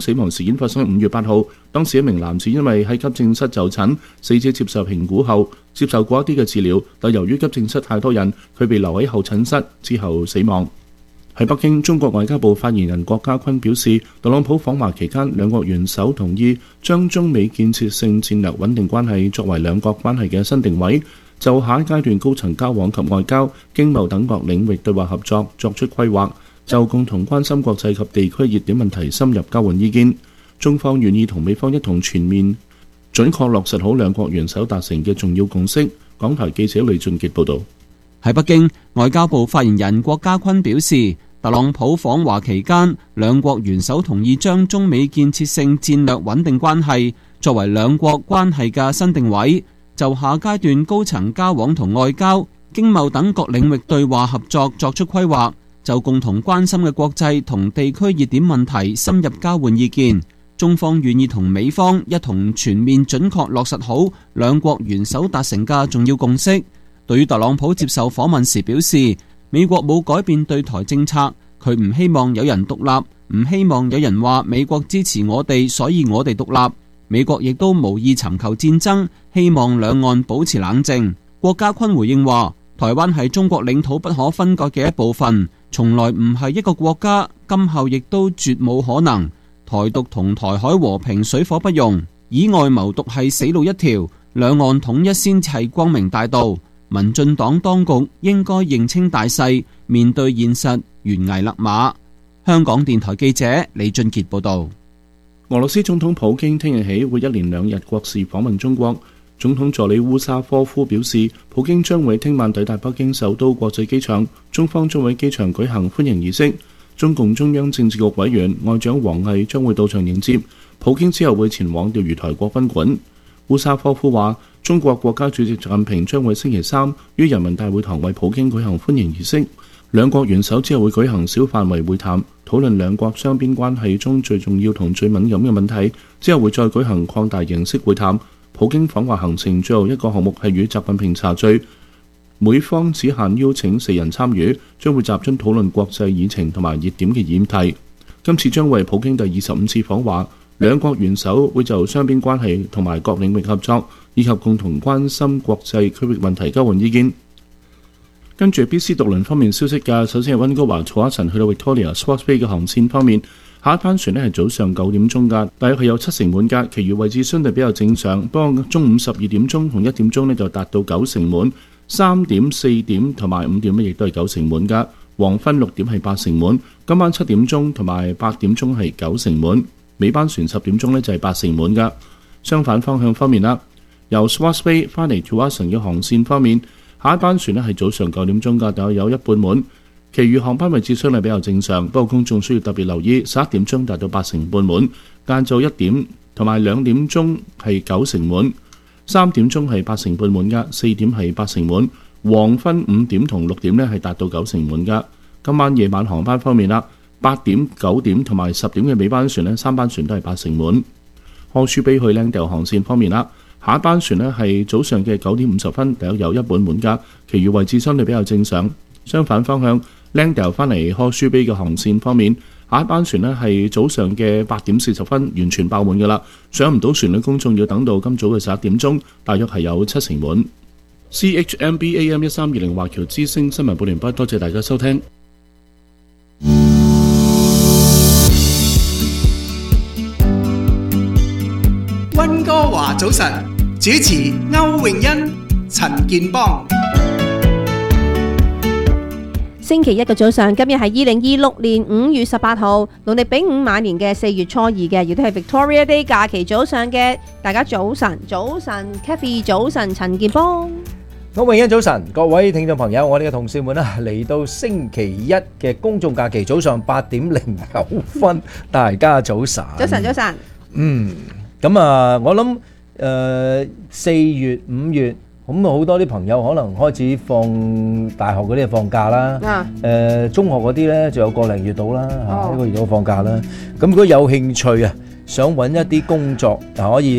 死亡事件發生喺5月8號，當時一名男子因為喺急症室就診，死者接受評估後接受過一啲嘅治療，但由於急症室太多人，佢被留喺候診室之後死亡。喺北京，中國外交部發言人郭家坤表示，特朗普訪華期間，兩國元首同意將中美建設性戰略穩定關係作為兩國關係嘅新定位，就下一階段高層交往及外交、經貿等各領域對話合作作出規劃，就共同關心國際及地區熱點問題深入交換意見。中方願意同美方一同全面準確落實好兩國元首達成嘅重要共識。港台記者李俊傑報導。 喺北京，外交部發言人郭家坤表示，特朗普訪華期間，兩國元首同意將中美建設性戰略穩定關係作為兩國關係嘅新定位，就下階段高層交往同外交、經貿等各領域對話合作作出規劃，就共同關心嘅國際同地區熱點問題深入交換意見。中方願意同美方一同全面準確落實好兩國元首達成嘅重要共識。對於特朗普接受訪問時表示，美國冇改變對台政策，佢唔希望有人獨立，唔希望有人話美國支持我哋，所以我哋獨立。美國亦都無意尋求戰爭，希望兩岸保持冷靜。郭家坤回應話，台灣係中國領土不可分割嘅一部分，從來唔係一個國家，今後亦都絕冇可能。台獨同台海和平水火不容，以外謀獨係死路一條，兩岸統一先係光明大道。民進黨當局應該認清大勢，面對現實，懸崖勒馬。香港電台記者李俊傑報道。 俄羅斯總統普京聽日起會一連2日國事訪問中國。總統助理烏沙科夫表示，普京將會聽晚抵達北京首都國際機場，中方將喺機場舉行歡迎儀式。中共中央政治局委員外長王毅將會到場迎接普京，之後會前往釣魚台國賓館。烏沙科夫話，中國國家主席習近平將會星期三於人民大會堂為普京舉行歡迎儀式，兩國元首之後會舉行小範圍會談，討論兩國雙邊關係中最重要同最敏感嘅問題，之後會再舉行擴大形式會談。普京訪華行程最後一個項目係與習近平茶敘，每方只限邀請4人參與，將會集中討論國際議程同埋熱點嘅議題。今次將為普京第25次訪華，兩國元首會就雙邊關係同埋各領域合作，以及共同關心國際區域問題交換意見。跟住 BC 渡輪方面消息嘅，首先係溫哥華楚克臣去到 Victoria Sports Bay 嘅航線方面，下一班船呢係早上9點鐘㗎，大約係有70%滿㗎，其餘位置相對比較正常。不過中午12點鐘同1點鐘呢就達到90%滿，3點、4點同埋5點呢亦都係90%滿㗎。黃昏6點係80%滿，今晚7點鐘同埋8點鐘係90%滿，尾班船10點鐘呢就係80%滿㗎。相反方向方面啦，由 Sports Bay 翻嚟 Tuason 嘅航線方面，下一班船呢係早上9點鐘㗎，大約有一半滿。其餘航班位置相對比較正常，不過公眾需要特別留意，11點鐘達到80%半滿，間晝1點同埋2點鐘係90%滿，3點鐘係80%半滿㗎，4點係80%滿，黃昏5點同6點呢係達到90%滿㗎。今晚夜晚航班方面啦，8點、9點同埋10點嘅尾班船呢，3班船都係80%滿。柯舒比去 Langdale 航線方面啦，下一班船呢係早上嘅9點50分，大約有一半滿㗎，其餘位置相對比較正常。相反方向Langdale 翻嚟柯舒比嘅航線方面，下一班船呢係早上嘅8點40分，完全爆滿㗎啦，上唔到船嘅公眾要等到今早嘅11點鐘，大約係有70%滿。CHMB AM 1320華僑之聲新聞報完畢，多謝大家收聽。 溫哥華早晨，主持歐永欣、陳健邦。 星期一嘅早上，今日係2026年5月18號，農曆丙午晚年嘅4月初2嘅，亦都係 Victoria Day 假期早上嘅，大家早晨，早晨 Kathy 早晨，陳健邦。 歐永欣早晨，各位聽眾朋友，我哋嘅同事們啦，嚟到星期一嘅公眾假期早上8點09分，大家早晨。 早晨，早晨。 咁啊，我諗4月、5月，咁好多啲朋友可能開始放大學嗰啲放假啦。中學嗰啲咧，仲有個零月到啦，一個月到放假啦。咁如果有興趣啊，想揾一啲工作，可以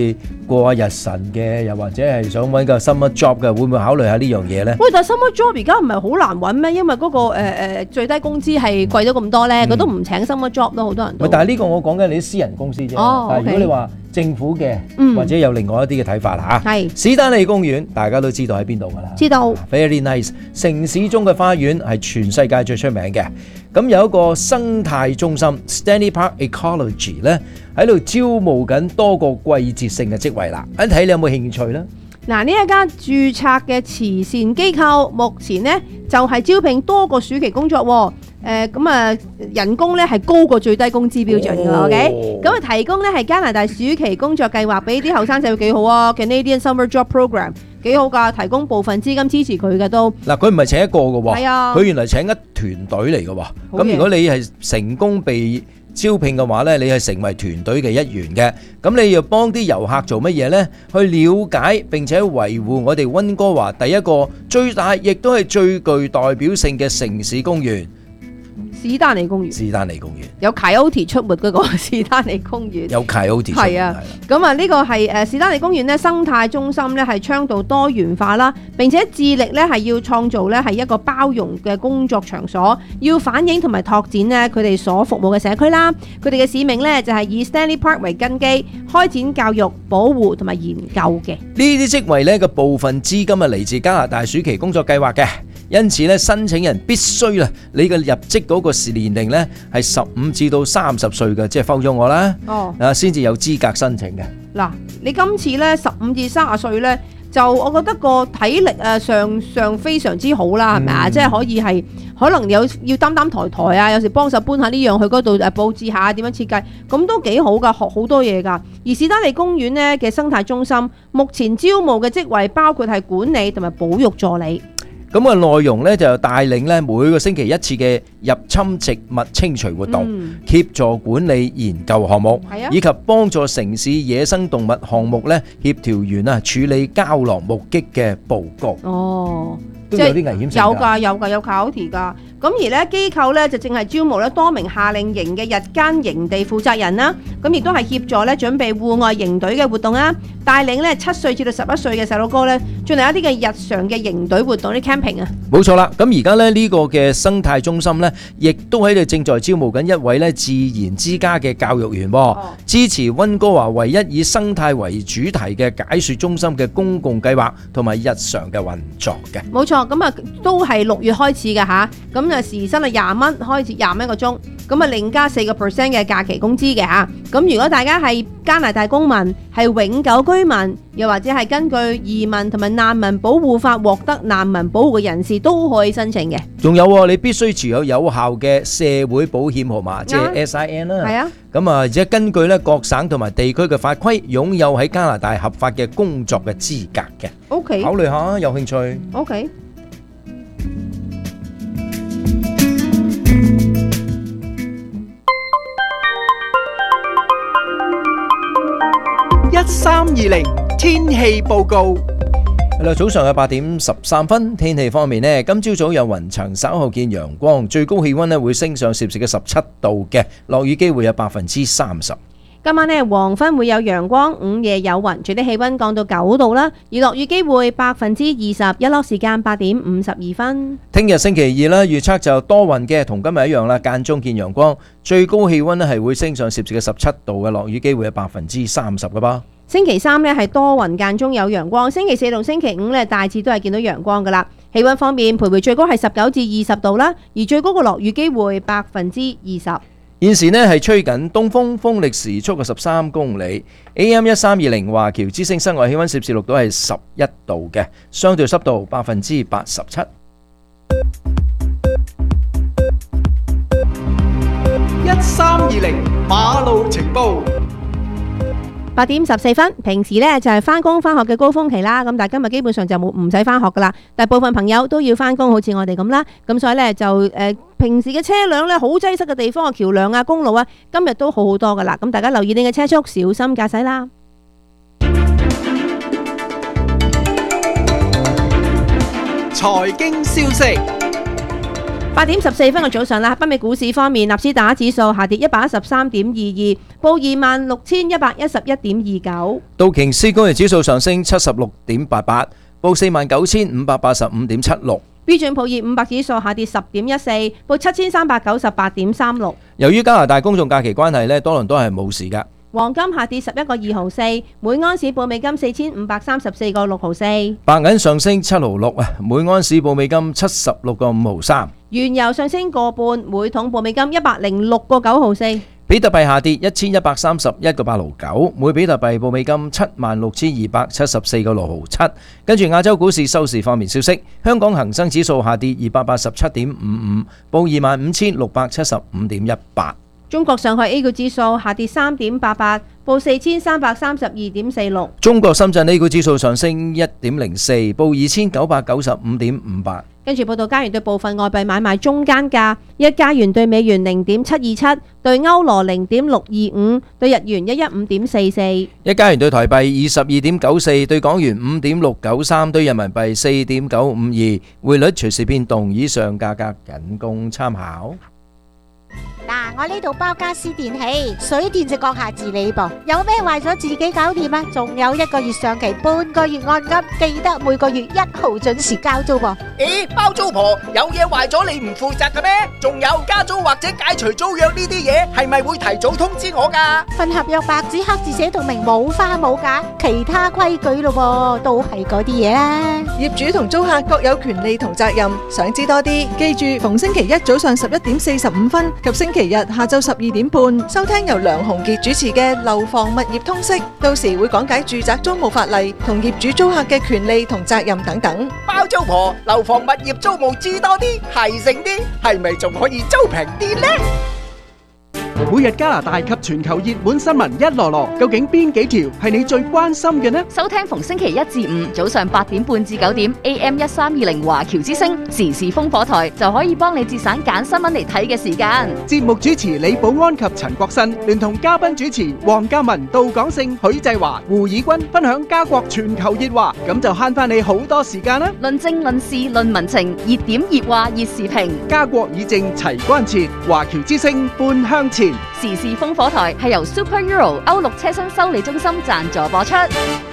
過下日神嘅，又或者係想揾個 summer job 嘅，會唔會考慮下呢樣嘢呢？ 喂，但係 summer job 而家唔係好難揾咩？因為嗰個最低工資係貴咗咁多咧，佢都唔請 summer job 咯，好多人都。 但係呢個我講緊你啲私人公司啫。但係如果你話政府嘅，或者有另外一啲嘅睇法啦嚇。係史丹利公園，大家都知道喺邊度㗎啦。知道。Very nice， 城市中嘅花園係全世界最出名嘅。咁有一個生態中心 Stanley Park Ecology 咧，喺度招募緊多個季節性嘅職位啦。一睇你有冇興趣咧？ 嗱，呢一間註冊嘅慈善機構，目前呢就係招聘多個暑期工作喎。人工咧係高過最低工資標準㗎，OK？咁啊提供咧係加拿大暑期工作計劃俾啲後生仔，幾好啊 ！Canadian Summer Job Program 幾好㗎，提供部分資金支持佢嘅都。嗱，佢唔係請一個㗎喎，係啊，佢原來請一團隊嚟㗎喎。咁如果你係成功被招聘嘅話咧，你係成為團隊嘅一員嘅。咁你要幫啲遊客做乜嘢呢？去了解並且維護我哋溫哥華第一個最大亦都係最具代表性嘅城市公園。史丹利公園，史丹利公園有 Coyote 出沒嗰個史丹利公園，有 Coyote 係啊。咁啊，呢個係史丹利公園咧生態中心咧係倡導多元化啦，並且致力咧係要創造咧係一個包容嘅工作場所，要反映同埋拓展咧佢哋所服務嘅社區啦。佢哋嘅使命咧就係以 Stanley Park 為根基，開展教育、保護同埋研究嘅。呢啲職位咧嘅部分資金係嚟自加拿大暑期工作計劃嘅。因此咧，申請人必須啦，你嘅入職嗰個年齡咧係15至到30歲嘅，即係 follow 咗我啦，先至有資格申請嘅。嗱，你今次咧15至30歲咧，就我覺得個體力上非常之好啦，係咪啊？即係可以係可能要擔抬啊，有時幫手搬下呢樣去嗰度佈置下點樣設計，咁都幾好噶，學好多嘢噶。而史丹利公園咧嘅生態中心目前招募嘅職位包括係管理同埋保育助理。咁嘅內容咧就帶領咧每個星期一次嘅入侵植物清除活動，協助管理研究項目，以及幫助城市野生動物項目咧協調員處理郊狼目擊嘅報告。哦，都有啲危險性㗎。有Coyote㗎。咁而咧機構咧就正係招募咧多名夏令營嘅日間營地負責人啦，咁亦都係協助咧準備戶外營隊嘅活動啊，帶領咧7歲至到11歲嘅細路哥咧進行一啲嘅日常嘅營隊活動啲 camping 啊。冇錯啦，咁而家咧呢個嘅生態中心咧，亦都喺度正在招募緊一位咧自然之家嘅教育員，支持溫哥華唯一以生態為主題嘅解說中心嘅公共計劃同埋日常嘅運作嘅。冇錯，咁啊都係6月開始嘅嚇，咁時薪係20蚊，開始21個鐘，咁啊另加4% 嘅假期工資嘅嚇。咁如果大家係加拿大公民，係永久居民，又或者係根據移民同埋難民保護法獲得難民保護嘅人士都可以申請嘅。仲有你必須持有有效嘅社會保險號碼，即係 SIN 啦。係啊。咁啊，而且根據咧各省同埋地區嘅法規，擁有喺加拿大合法嘅工作嘅資格嘅。OK。考慮下，有興趣。OK。 1320天氣報告。 早上嘅8點13分，天氣方面呢，今朝早有雲層，稍後見陽光，最高氣溫呢會升上攝氏嘅17度嘅，落雨機會有30%。 今晚呢，黃昏會有陽光，午夜有雲，最低氣溫降到9度啦，而落雨機會20%，日落時間8點52分。 聽日星期二啦，預測就多雲嘅，同今日一樣啦，間中見陽光，最高氣溫呢係會升上攝氏嘅17度嘅，落雨機會有30%嘅噃。 星期三呢係多雲間中有陽光，星期四同星期五呢大致都係見到陽光噶啦。氣溫方面，徘徊最高係19至20度啦，而最高嘅落雨機會20%。 現時呢係吹緊東風，風力時速嘅13公里。AM 1320華僑之聲室外氣溫攝氏6度係11度嘅，相對濕度87%。 1320馬路情報。 8點14分，平時呢就係返工返學嘅高峰期啦，咁但係今日基本上就唔使返學噶啦，但係部分朋友都要返工，好似我哋咁啦，咁所以呢，就平時嘅車輛呢，好擠塞嘅地方嘅橋樑啊、公路啊，今日都好好多噶啦，咁大家留意你嘅車速，小心駕駛啦。 財經消息。 8點14分嘅早上啦，北美股市方面，納斯達克指數下跌113.22，報26,111.29。 道瓊斯工業指數上升76.88，報49,585.76。 標準普爾500指數下跌10.14，報7,398.36。 由於加拿大公眾假期關係呢，多倫多係冇市㗎。 黃金下跌11.2毫四，每安士報美金4,534.6毫四。 白銀上升7毫6啊，每安士報美金76.5毫3。 原油上升個半，每桶報美金106.9毫四。 比特幣下跌1131.8毫9，每比特幣報美金76,274.6毫7。跟住亞洲股市收市方面消息，香港恒生指數下跌287.55，報25,675.18。 中國上海 A 股指數下跌3.88，報4,332.46。 中國深圳 A 股指數上升1.04，報2,995.58。 跟住報道加元對部分外幣買賣中間價：一加元對美元0.727，對歐羅0.625，對日元115.44。 一加元對台幣22.94，對港元5.693，對人民幣4.952。匯率隨時變動，以上價格僅供參考。 嗱，我呢度包家私電器，水電就閣下自理噃。有咩壞咗自己搞掂啊？仲有1個月上期，半個月按金，記得每個月1號準時交租噃。 咦，包租婆有嘢壞咗你唔負責嘅咩？仲有加租或者解除租約呢啲嘢，係咪會提早通知我㗎？ 份合約白紙黑字寫到明，冇花冇假，其他規矩咯，都係嗰啲嘢啦。 業主同租客各有權利同責任，想知多啲，記住逢星期一早上11:45及星期日下晝12點半，收聽由梁鴻傑主持嘅《樓房物業通識》，到時會講解住宅租務法例同業主租客嘅權利同責任等等。 包租婆樓房物業租務知多啲，係醒啲，係咪仲可以租平啲呢？ 每日加拿大及全球熱門新聞一籮籮，究竟邊幾條係你最關心嘅呢？ 收聽逢星期1至5早上8點半至9點 AM1320華僑之聲時事烽火台，就可以幫你節省揀新聞嚟睇嘅時間。 節目主持李寶安及陳國新，聯同嘉賓主持黃嘉文、杜廣勝、許濟華、胡以軍分享加國全球熱話，咁就慳翻你好多時間啦！ 論政論事論民情，熱點熱話熱時評， 加國議政齊關切，華僑之聲半向前。 時事烽火台係由 Super Euro 歐陸車身修理中心贊助播出。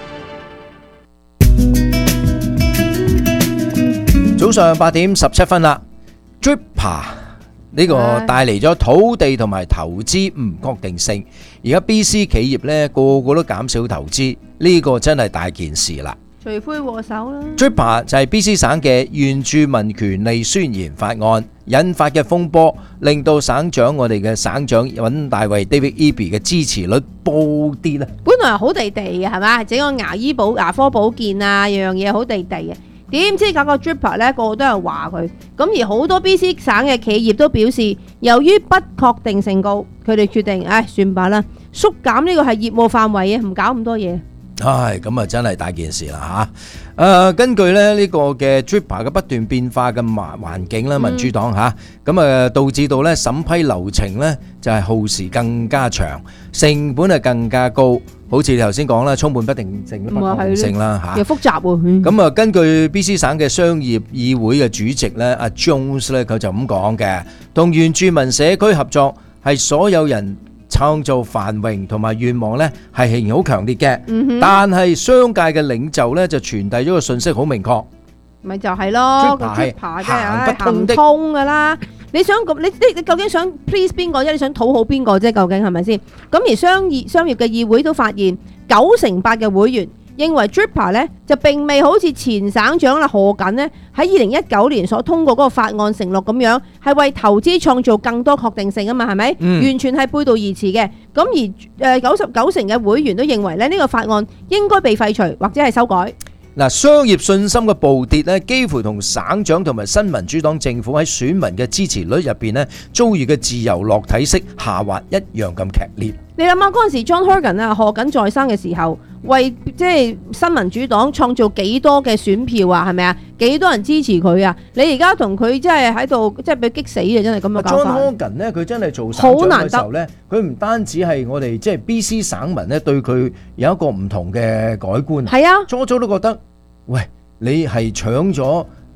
早上8點17分啦 ，Dripper 呢個帶嚟咗土地同埋投資唔確定性，而家 BC 企業呢個個都減少投資，呢個真係大件事啦。 罪魁禍首啦。 Dripper 就係 BC 省嘅原住民權利宣言法案引發嘅風波，令到省長我哋嘅省長尹大衛 David Eby 嘅支持率暴跌啦。 本來係好地地嘅係嘛，整個牙科保健啊，樣嘢好地地嘅。點知搞個 Dripper 咧，個個都係話佢。咁而好多 BC 省嘅企業都表示，由於不確定性高，佢哋決定算罷啦，縮減呢個係業務範圍啊，唔搞咁多嘢。 唉，咁啊真係大件事啦嚇！根據咧呢個嘅 Dripper 嘅不斷變化嘅環境啦，民主黨嚇，咁啊導致到咧審批流程咧就係耗時更加長，成本係更加高。好似你頭先講啦，充滿不定性、不確定性啦嚇， 又複雜喎。 咁啊，根據 BC 省嘅商業議會嘅主席咧，阿 Jones 咧，佢就咁講嘅，同原住民社區合作係所有人創造繁榮同埋願望呢係仍然好強烈嘅，但係商界嘅領袖呢就傳遞咗個信息好明確， 咪就係咯，個 Dripper 行唔通噶啦。你想你究竟想 please 邊個啫？你想討好邊個啫？究竟係咪先？咁而商業嘅議會都發現98%嘅會員認為 Dripper 呢就並未好似前省長啦何錦呢喺2019年所通過嗰個法案承諾咁樣，係為投資創造更多確定性啊嘛，係咪？完全係背道而馳嘅。咁而99%嘅會員都認為咧呢個法案應該被廢除或者係修改。 嗱，商業信心嘅暴跌咧，幾乎同省長同埋新民主黨政府喺選民嘅支持率入邊咧遭遇嘅自由落體式下滑一樣咁劇烈。 你諗下嗰陣時 John Horgan 啊賀錦在生嘅時候，為即係新民主黨創造幾多嘅選票啊？係咪啊？幾多人支持佢啊？你而家同佢即係喺度，即係俾激死啊！真係咁嘅搞法。 John Horgan 咧，佢真係做省長嘅時候咧，佢唔單止係我哋即係 BC 省民咧對佢有一個唔同嘅改觀。 係啊， 初初都覺得，喂，你係搶咗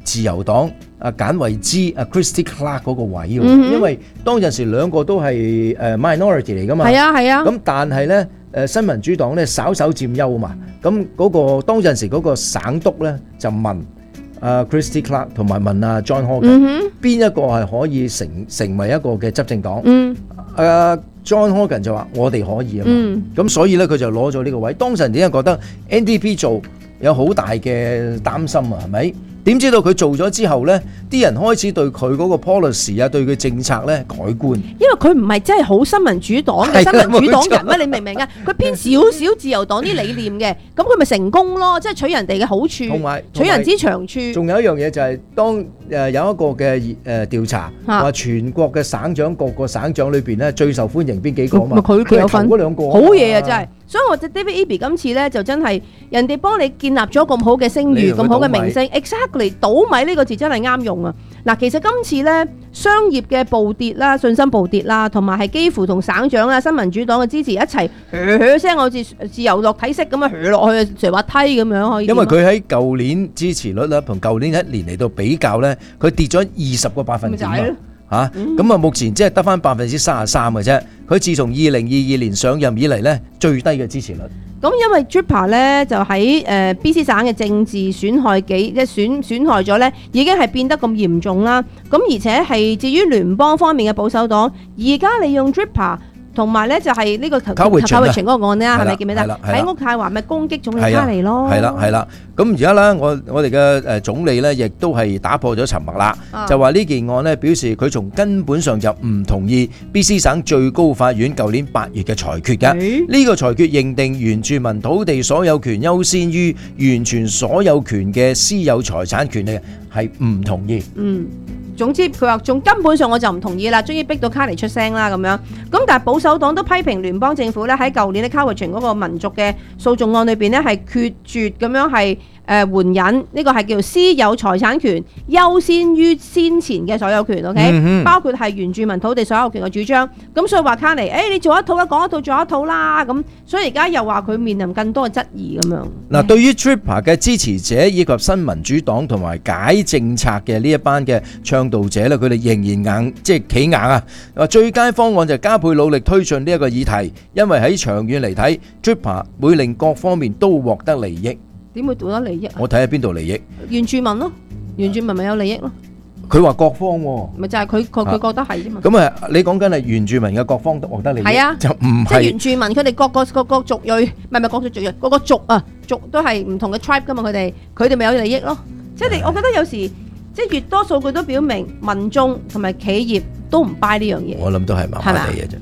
自由黨簡維茲Christy Clark 嗰個位喎，因為當陣時兩個都係minority 嚟噶嘛。 係啊係啊。 咁但係咧新民主黨咧稍稍佔優嘛。咁嗰個當陣時嗰個省督咧就問Christy Clark 同埋問John Horgan 邊一個係可以成為一個嘅執政黨。John Horgan 就話我哋可以啊嘛。咁所以咧佢就攞咗呢個位。當時點解覺得 NDP 做有好大嘅擔心啊？係咪？點知道佢做咗之後呢，啲人開始對佢嗰個 policy 對佢政策呢改觀。 因為佢唔係真係好新民主黨嘅新民主黨人咩？你明唔明啊？佢偏少少自由黨啲理念嘅，咁佢咪成功咯？即係取人哋嘅好處，取人之長處。 仲有一樣嘢就係當有一個嘅調查話全國嘅省長各個省長裏邊呢最受歡迎邊幾個嘛？ 佢有份嗰兩個， 好嘢啊！真係。所以我隻 David Eby 今次咧就真係人哋幫你建立咗咁好嘅聲譽、咁好嘅名聲 ，exactly 倒米呢個字真係啱用啊！嗱，其實今次咧商業嘅暴跌啦、信心暴跌啦，同埋係幾乎同省長啦、新民主黨嘅支持一齊聲，好似自由落體式咁樣落去斜滑梯咁樣可以。 因為佢喺舊年支持率啦，同舊年一年嚟到比較咧，佢跌咗20個百分點啊！咁目前只係得翻33%嘅啫。佢自從2022年上任以嚟咧，最低嘅支持率。 咁因為 Draper 咧就喺BC 省嘅政治損害損害咗咧，已經係變得咁嚴重啦。咁而且係至於聯邦方面嘅保守黨，而家利用 Draper。同埋咧就係呢個Cowichan嗰個案咧，係咪記唔記得？喺渥太華咪攻擊總理卡尼咯。 係啦。咁而家咧，我哋嘅總理咧，亦都係打破咗沉默啦，就話呢件案咧，表示佢從根本上就唔同意 BC 省最高法院舊年8月嘅裁決嘅。呢個裁決認定原住民土地所有權優先於完全所有權嘅私有財產權利，係唔同意。 總之佢話從根本上我就唔同意啦，終於逼到卡尼出聲啦咁樣。咁但係保守黨都批評聯邦政府咧喺舊年嘅 Cowichan 嗰個民族嘅訴訟案裏邊咧係決絕咁樣係援引呢個係叫私有財產權優先於先前嘅所有權 ，OK？包括係原住民土地所有權嘅主張。咁所以話卡尼，你做一套啦，講一套做一套啦咁。所以而家又話佢面臨更多嘅質疑咁樣。 嗱，對於 Draper 嘅支持者以及新民主黨同埋解政策嘅呢一班嘅倡導者咧，佢哋仍然企硬啊！話最佳方案就加倍努力推進呢一個議題，因為喺長遠嚟睇 ，Draper 會令各方面都獲得利益。 點會獲得利益啊？ 我睇下邊度利益？ 原住民咯，原住民咪有利益咯。 佢話各方喎， 咪就係佢覺得係啫嘛。 咁你講緊係原住民嘅各方都獲得利益，係啊，就唔係即係原住民佢哋各個族裔，唔係各個族裔，各個族都係唔同嘅 tribe 噶嘛，佢哋咪有利益咯。即係我覺得有時即係越多數據都表明民眾同埋企業都唔 buy 呢樣嘢。 我諗都係麻麻地嘅啫。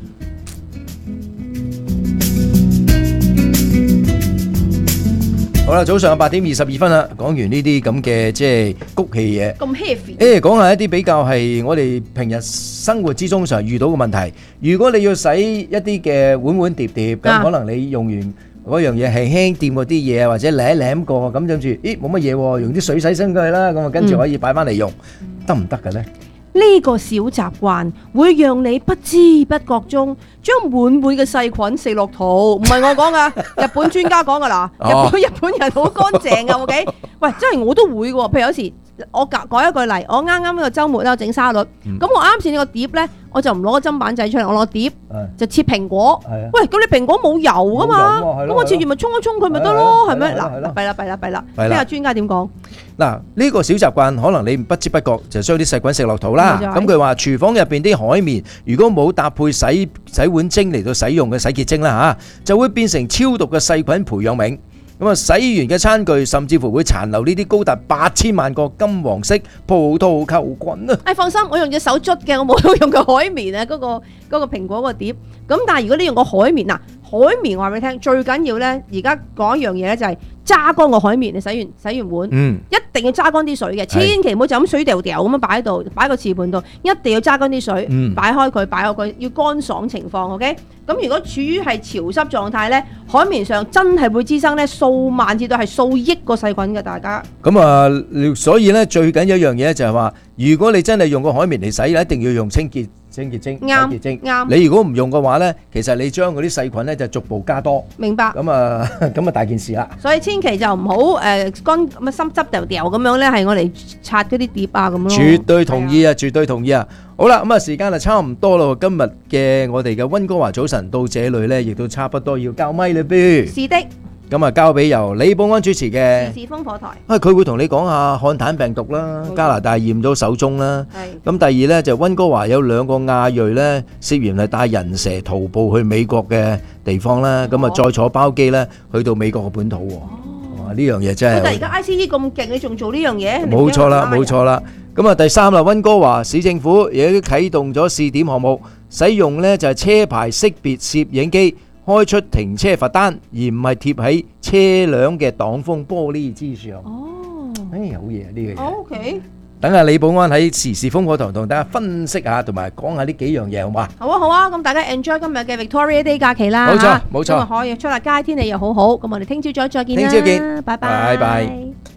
好啦，早上8點22分啦，講完呢啲咁嘅即係谷氣嘢， 咁 heavy。 講下一啲比較係我哋平日生活之中常遇到嘅問題。如果你要洗一啲嘅碗碟，咁可能你用完嗰樣嘢係輕掂嗰啲嘢，或者舐一舐過，咁諗住，咦冇乜嘢喎，用啲水洗身佢啦，咁啊跟住可以擺翻嚟用，得唔得嘅咧？ 呢個小習慣會讓你不知不覺中將滿滿嘅細菌食落肚，唔係我講噶，日本專家講噶啦。日本人好乾淨噶，OK？喂，真係我都會嘅，譬如有時我講一句例，我啱啱呢個週末咧，我整沙律，咁我啱先呢個碟咧，我就唔攞個砧板仔出嚟，我攞碟就切蘋果。喂，咁你蘋果冇油噶嘛？咁我切完咪沖一沖佢咪得咯，係咪？嗱，弊啦，聽下專家點講。 嗱，呢個小習慣可能你不知不覺就將啲細菌食落肚啦。咁佢話廚房入邊啲海綿如果冇搭配洗碗精嚟到使用嘅洗潔精啦嚇，就會變成超毒嘅細菌培養皿。咁啊，洗完嘅餐具甚至乎會殘留呢啲高達8000萬個金黃色葡萄球菌啊！ 放心，我用隻手捽嘅，我冇用個海綿啊，嗰個蘋果個碟。咁但係如果你用個海綿嗱，海綿我話俾你聽，最緊要咧，而家講一樣嘢咧就係揸乾個海綿。你洗完碗，一定要揸乾啲水嘅，千祈唔好就咁水掉掉咁樣擺喺度，擺個瓷盤度，一定要揸乾啲水，擺開佢，要乾爽情況 ，OK？咁如果處於係潮濕狀態咧，海綿上真係會滋生咧數萬至到係數億個細菌嘅，大家。 咁啊，所以咧最緊要一樣嘢就係話，如果你真係用個海綿嚟洗，一定要用清潔清潔精、洗啱潔精。 啱你如果唔用嘅話咧，其實你將嗰啲細菌咧就逐步加多。 明白。 咁啊大件事啦。 所以千祈就唔好乾咁啊心執掉掉咁樣咧，係我哋刷嗰啲碟啊咁咯。 絕對同意啊！絕對同意啊！好啦，咁啊時間就差唔多咯。今日嘅我哋嘅溫哥華早晨到這裏咧，亦都差不多要交咪啦噃。 是的。 咁啊，交俾由李寶安主持嘅時事風火台。 佢會同你講下漢坦病毒啦，加拿大驗到首宗啦。 係。 咁第二呢，就溫哥華有2個亞裔呢，涉嫌係帶人蛇徒步去美國嘅地方啦。咁啊，再坐包機呢，去到美國嘅本土喎。哇！呢樣嘢真係。 但係而家 ICE 咁勁，你仲做呢樣嘢？ 冇錯啦，冇錯啦。咁啊，第三啦，溫哥華市政府亦都啟動咗試點項目，使用呢就係車牌識別攝影機。開出停車罰單，而唔係貼喺車輛嘅擋風玻璃之上。 哦， 好嘢呢個嘢。 OK。 等下李寶安喺時事風火台同大家分析下，同埋講下呢幾樣嘢，好嘛？ 好啊好啊，咁大家 enjoy 今日嘅 Victoria Day 假期啦。 冇錯冇錯。 咁啊可以出下街，天氣又好好。咁我哋聽朝再見啦。 聽朝見， 拜拜。 拜拜。